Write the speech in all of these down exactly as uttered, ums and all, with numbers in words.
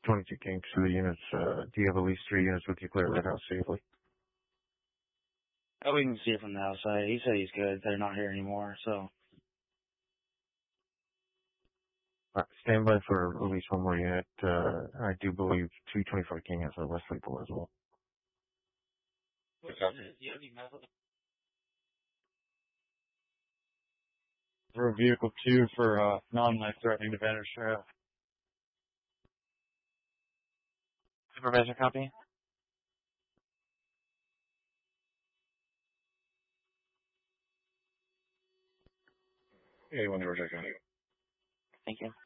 twenty-two King, to the units. Uh, do you have at least three units with you clear Red House safely? Oh, we can see it from the outside. He said he's good. They're not here anymore, so. Right, stand by for at least one more unit. Uh, I do believe two twenty-five King has a less lethal as well. For vehicle two for uh, non-life threatening to Banner Sheriff. Supervisor, copy. eighty-one, Georgia. Thank you.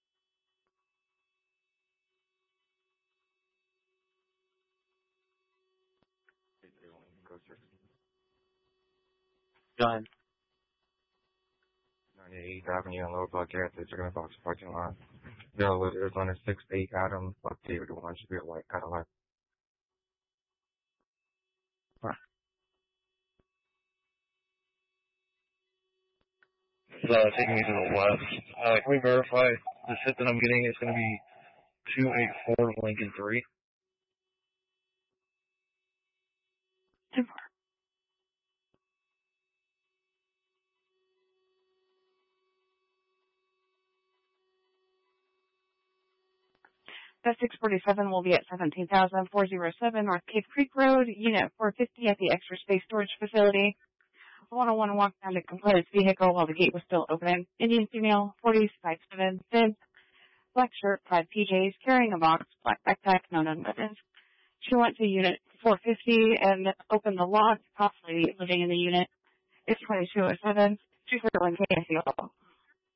Go ahead. ninety-eighth Avenue and Lower Block Garrett, they're going to box parking lot. No, there's on a six eight Adam, Buck David one, should be a white Cadillac. So, uh, taking me to the west. Uh, can we verify the hit that I'm getting is going to be two eight four Lincoln three? two four. The six forty-seven will be at seventeen thousand four hundred seven North Cave Creek Road, Unit four fifty at the Extra Space Storage Facility. one oh one walked down to complete his vehicle while the gate was still open. Indian female, forty, five seven, thin, black shirt, plaid P Js, carrying a box, black backpack, no known weapons. She went to Unit four fifty and opened the lock, possibly living in the unit. It's twenty-two oh seven, two thirty-one K S E O.